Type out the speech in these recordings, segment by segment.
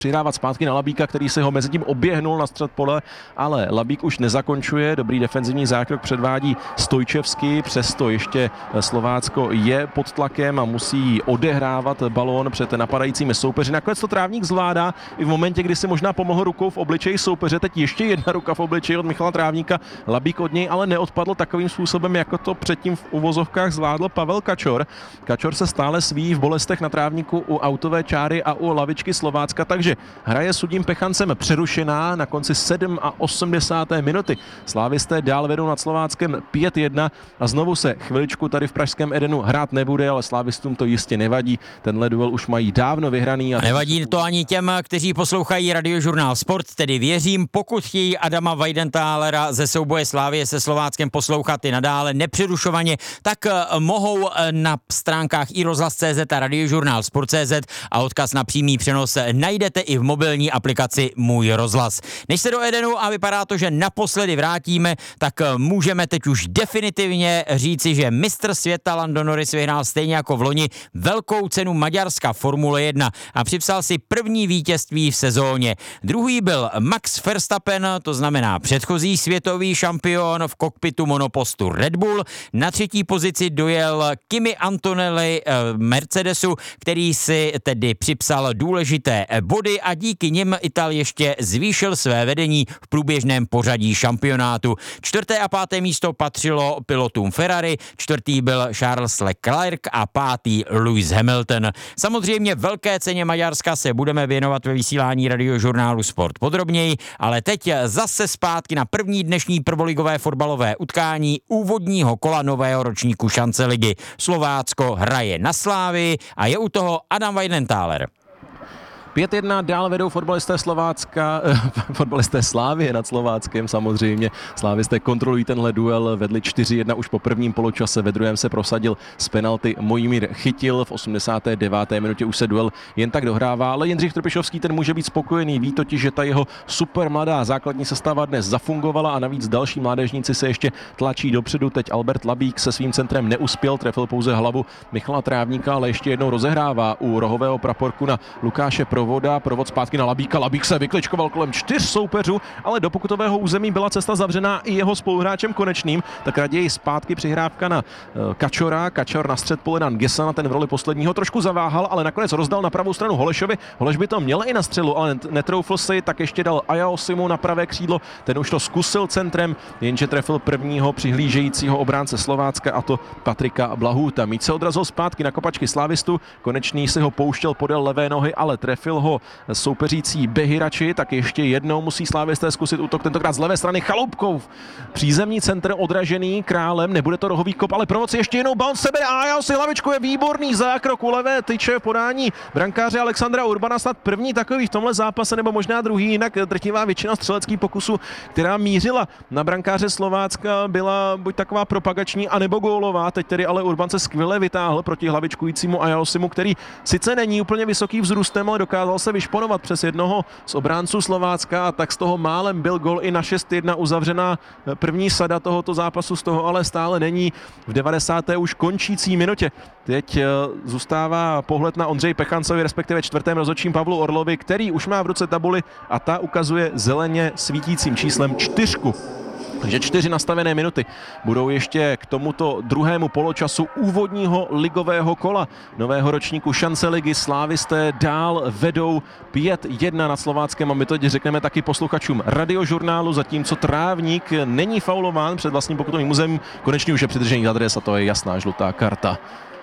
přihrávat zpátky na Labíka, který si ho mezi tím oběhnul na střed pole, ale Labík už nezakončuje, dobrý defenzivní zákrok předvádí Stojčevský, přesto ještě Slovácko je pod tlakem a musí odehrávat balón před napadajícími soupeři. Nakonec to Trávník zvládá i v momentě, kdy si možná pomohl rukou v obličeji soupeře, teď ještě jedna ruka v obličeji od Michala Trávníka, Labík od něj ale neodpadl takovým způsobem, jako to předtím v uvozovkách zvládl Pavel Kačor. Kačor se stále svíjí v bolestech na Trávníku u autové čáry a u lavičky Slovácka, takže hraje s Udím Pechancem přerušená na konci 87. minuty. Slávisté dál vedou nad Slováckem 5-1 a znovu se chviličku tady v pražském Edenu hrát nebude, ale slávistům to jistě nevadí. Tenhle duel už mají dávno vyhraný. A nevadí to ani těm, kteří poslouchají Radiožurnál Sport, tedy věřím, pokud chtějí Adama Weidenthalera ze souboje Slavie se Slováckem poslouchat i nadále nepřerušovaně, tak mohou na stránkách iRozhlas.cz a Radiožurnál Sport.cz a odkaz na přímý přenos najdete i v mobilní aplikaci Můj rozhlas. Než se do Edenu a vypadá to, že naposledy vrátíme, tak můžeme teď už definitivně říci, že mistr světa Lando Norris vyhrál stejně jako v loni velkou cenu Maďarska Formule 1 a připsal si první vítězství v sezóně. Druhý byl Max Verstappen, to znamená předchozí světový šampion v kokpitu monopostu Red Bull. Na třetí pozici dojel Kimi Antonelli Mercedesu, který si tedy připsal důležité body a díky nim Ital ještě zvýšil své vedení v průběžném pořadí šampionátu. 4. a 5. místo patřilo pilotům Ferrari, 4. byl Charles Leclerc a 5. Lewis Hamilton. Samozřejmě velké ceně Maďarska se budeme věnovat ve vysílání Radiožurnálu Sport podrobněji, ale teď zase zpátky na první dnešní prvoligové fotbalové utkání úvodního kola nového ročníku šance ligy. Slovácko hraje na Slávii a je u toho Adam Weidenthaler. 5-1 dál vedou fotbalisté fotbalisté Slávie nad Slováckem samozřejmě. Slávisté kontrolují tenhle duel, vedli 4-1 už po prvním poločase, ve druhém se prosadil z penalty Mojmír Chytil, v 89. minutě už se duel jen tak dohrává, ale Jindřich Trpišovský ten může být spokojený, ví totiž, že ta jeho super mladá základní sestava dnes zafungovala a navíc další mládežníci se ještě tlačí dopředu. Teď Albert Labík se svým centrem neuspěl, trefil pouze hlavu Michala Trávníka, ale ještě jednou rozehrává u rohového praporku na Lukáše Provoda, provod zpátky na Labíka, Labík se vykličkoval kolem 4 soupeřů, ale do pokutového území byla cesta zavřená i jeho spoluhráčem Konečným, tak raději zpátky přihrávka na Kačora, Kačor na střed pole na Ngesana, ten v roli posledního trošku zaváhal, ale nakonec rozdal na pravou stranu Holešovi, Holeš by to měl i na střelu, ale netroufl si, tak ještě dal Ajaosimu na pravé křídlo, ten už to zkusil centrem, jenže trefil prvního přihlížejícího obránce Slovácka, a to Patrika Blahuta. Míč se odrazil zpátky na kopačky Slavistu, Konečný si ho pouštěl podél levé nohy, ale trefil ho soupeřící Behirači, tak ještě jednou musí slávisté zkusit útok, tentokrát z levé strany Chaloupkov. Přízemní centr odražený Králem, nebude to rohový kop, ale provoci ještě jednou bounce sebe a já si hlavičku, je výborný zákrok u levé tyče v podání brankáře Alexandra Urbana, snad první takový v tomhle zápase, nebo možná druhý, jinak drtivá většina střeleckých pokusů, která mířila na brankáře Slovácka, byla buď taková propagační, anebo gólová. Teď tedy ale Urban se skvěle vytáhl proti hlavičkujícímu Ajaosimu, který sice není úplně vysoký vzrůstem, ale dokázal se vyšponovat přes jednoho z obránců Slovácka a tak z toho málem byl gol i na 6-1 uzavřená první sada tohoto zápasu, z toho ale stále není v 90. už končící minutě. Teď zůstává pohled na Ondřeji Pechancovi, respektive čtvrtém rozhodčím Pavlu Orlovi, který už má v ruce tabuli a ta ukazuje zeleně svítícím číslem 4. Takže 4 nastavené minuty budou ještě k tomuto druhému poločasu úvodního ligového kola nového ročníku šance ligy. Slávisté dál vedou 5-1 nad Slováckem a my to řekneme taky posluchačům Radiožurnálu, zatímco Trávník není faulován před vlastním pokutovým územím. Konečně už je přidržení za dres a to je jasná žlutá karta.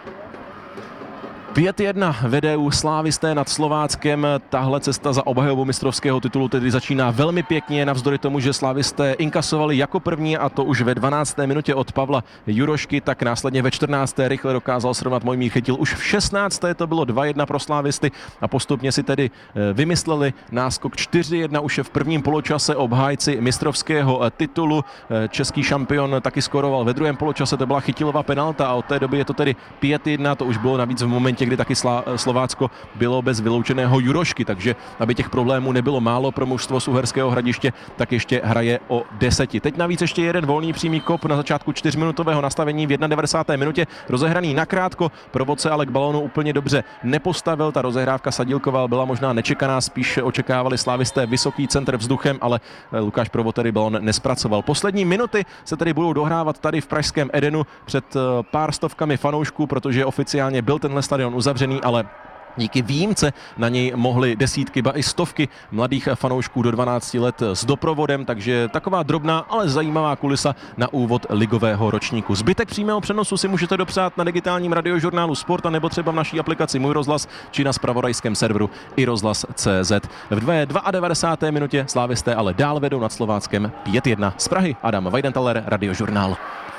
5-1 vede u Slávisté nad Slováckem. Tahle cesta za obhajobu mistrovského titulu tedy začíná velmi pěkně, navzdory tomu, že Slávisté inkasovali jako první, a to už ve 12. minutě od Pavla Jurošky, tak následně ve 14. rychle dokázal srovnat Mojmír Chytil. Už v 16. to bylo 2-1 pro Slávisty a postupně si tedy vymysleli náskok 4-1 už v prvním poločase obhájci mistrovského titulu. Český šampion taky skoroval ve druhém poločase, to byla Chytilova penalta a od té doby je to tedy 5-1, to už bylo navíc v momentě, kdy taky Slovácko bylo bez vyloučeného Jurošky, takže aby těch problémů nebylo málo pro mužstvo z Uherského Hradiště, tak ještě hraje o 10. Teď navíc ještě jeden volný přímý kop na začátku 4minutového nastavení v 91. minutě, rozehraný nakrátko, Provodce ale k balónu úplně dobře nepostavil, ta rozehrávka Sadílková byla možná nečekaná, spíš očekávali slávisté vysoký centr vzduchem, ale Lukáš Provod tedy balón nespracoval. Poslední minuty se tedy budou dohrávat tady v pražském Edenu před pár stovkami fanoušků, protože oficiálně byl tenhle stadion uzavřený, ale díky výjimce na něj mohly desítky, ba i stovky mladých fanoušků do 12 let s doprovodem, takže taková drobná, ale zajímavá kulisa na úvod ligového ročníku. Zbytek přímého přenosu si můžete dopřát na digitálním radiožurnálu Sport a nebo třeba v naší aplikaci Můj rozhlas či na zpravodajském serveru i rozhlas.cz. V 92. minutě slávisté ale dál vedou nad Slováckem 5-1. Z Prahy Adam Weidenthaler, Radiožurnál.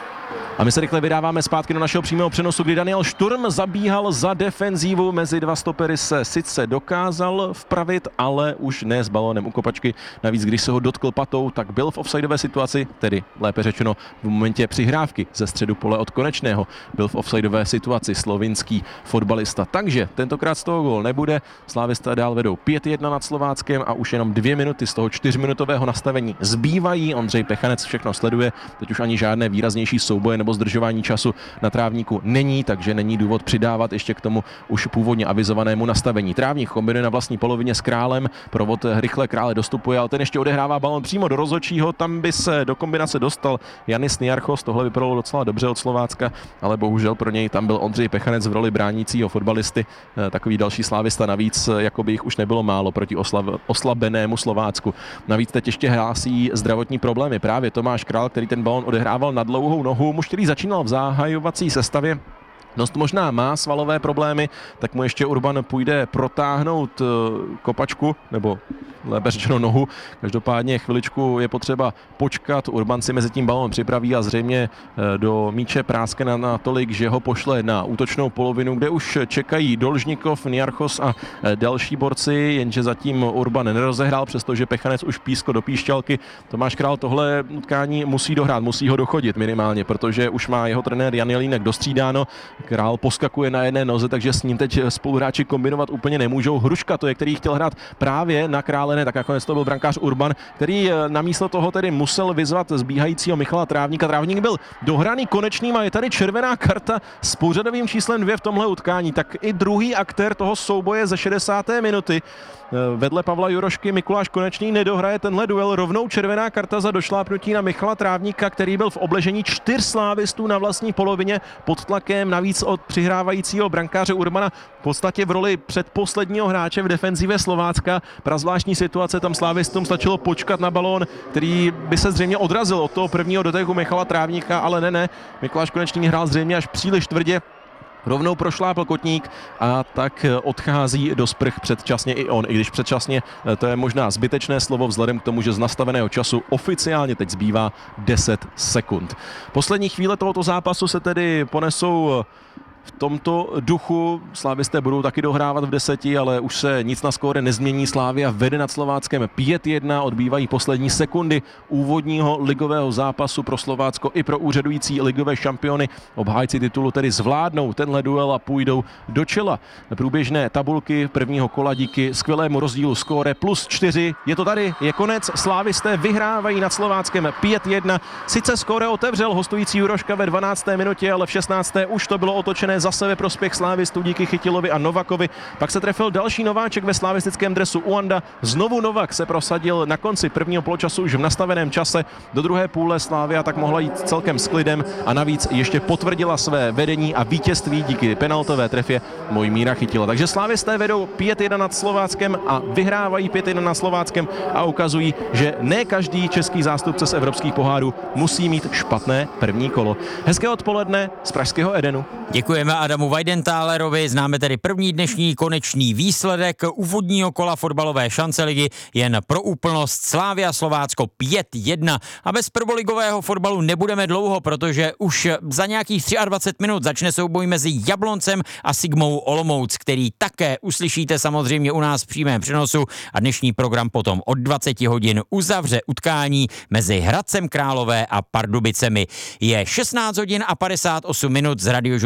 A my se rychle vydáváme zpátky do našeho přímého přenosu, kdy Daniel Šturm zabíhal za defenzívu, mezi dva stopery se sice dokázal vpravit, ale už ne s balónem u kopačky. Navíc, když se ho dotkl patou, tak byl v offsideové situaci, tedy lépe řečeno v momentě přihrávky ze středu pole od Konečného. Byl v offsideové situaci slovinský fotbalista. Takže tentokrát z toho gól nebude. Slávisté dál vedou 5-1 nad Slováckem a už jenom 2 minuty z toho 4minutového nastavení zbývají. Ondřej Pechanec všechno sleduje, teď už ani žádné výraznější souboje nebo zdržování času na trávníku není, takže není důvod přidávat ještě k tomu už původně avizovanému nastavení. Trávník kombinuje na vlastní polovině s Králem, Provod rychle Krále dostupuje, ale ten ještě odehrává balon přímo do rozhodčího, tam by se do kombinace dostal Janis Niarchos, tohle vypadalo docela dobře od Slovácka, ale bohužel pro něj tam byl Ondřej Pechanec v roli bránícího fotbalisty, takový další slávista navíc, jako by jich už nebylo málo proti oslabenému Slovácku. Navíc teď ještě hlásí zdravotní problémy, právě Tomáš Král, který ten balon odehrával na dlouhou nohu, muž, který začínal v zahajovací sestavě, dost možná má svalové problémy, tak mu ještě Urban půjde protáhnout kopačku, nebo lépe řečeno nohu. Každopádně chviličku je potřeba počkat. Urban si mezi tím balón připraví a zřejmě do míče práskne natolik, že ho pošle na útočnou polovinu, kde už čekají Dolžnikov, Niarchos a další borci, jenže zatím Urban nerozehrál, přestože Pechanec už pískl do píšťalky. Tomáš Král tohle utkání musí dohrát, musí ho dochodit minimálně, protože už má jeho trenér Jan Jelínek dostřídáno. Král poskakuje na jedné noze, takže s ním teď spoluhráči kombinovat úplně nemůžou. Hruška to je, který chtěl hrát právě na Krále, ne, tak nakonec to byl brankář Urban, který namísto toho tedy musel vyzvat zbíhajícího Michala Trávníka. Trávník byl dohraný Konečným a je tady červená karta s pořadovým číslem 2 v tomhle utkání. Tak i druhý aktér toho souboje ze 60. minuty. Vedle Pavla Jurošky Mikuláš Konečný nedohraje tenhle duel, rovnou červená karta za došlápnutí na Michala Trávníka, který byl v obležení 4 slávistů na vlastní polovině pod tlakem, navíc od přihrávajícího brankáře Urbana v podstatě v roli předposledního hráče v defenzivě Slovácka. Prazvláštní situace, tam slávistům stačilo počkat na balón, který by se zřejmě odrazil od toho prvního doteku Michala Trávníka, ale ne. Mikuláš Konečný hrál zřejmě až příliš tvrdě. Rovnou prošlápl kotník a tak odchází do sprch předčasně i on, i když předčasně to je možná zbytečné slovo vzhledem k tomu, že z nastaveného času oficiálně teď zbývá 10 sekund. Poslední chvíle tohoto zápasu se tedy ponesou v tomto duchu. Slávisté budou taky dohrávat v 10, ale už se nic na skóre nezmění. Slávia vede nad Slováckem 5-1, odbývají poslední sekundy úvodního ligového zápasu pro Slovácko i pro úřadující ligové šampiony. Obhájci titulu tedy zvládnou tenhle duel a půjdou do čela průběžné tabulky prvního kola díky skvělému rozdílu skóre +4. Je to tady, je konec, slávisté vyhrávají nad Slováckem 5-1. Sice skóre otevřel hostující Juroška ve 12. minutě, ale v 16. už to bylo otočené zase ve prospěch slávistů díky Chytilovi a Novakovi. Pak se trefil další nováček ve slávistickém dresu Uanda. Znovu Novak se prosadil na konci prvního poločasu už v nastaveném čase. Do druhé půle Slavia tak mohla jít celkem s klidem a navíc ještě potvrdila své vedení a vítězství díky penaltové trefě Mojmíra Chytila. Takže slávisté vedou 5-1 nad Slováckem a vyhrávají 5-1 nad Slováckem a ukazují, že ne každý český zástupce z evropských pohárů musí mít špatné první kolo. Hezké odpoledne z pražského Edenu. Děkujeme Adamu Weidenthalerovi, známe tedy první dnešní konečný výsledek úvodního kola fotbalové šance ligy, jen pro úplnost Slavia Slovácko 5-1 a bez prvoligového fotbalu nebudeme dlouho, protože už za nějakých 23 minut začne souboj mezi Jabloncem a Sigmou Olomouc, který také uslyšíte samozřejmě u nás v přímém přenosu a dnešní program potom od 20 hodin uzavře utkání mezi Hradcem Králové a Pardubicemi. Je 16 hodin a 58 minut z Radiožurnálu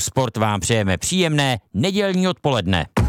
Sport vám přejeme příjemné nedělní odpoledne.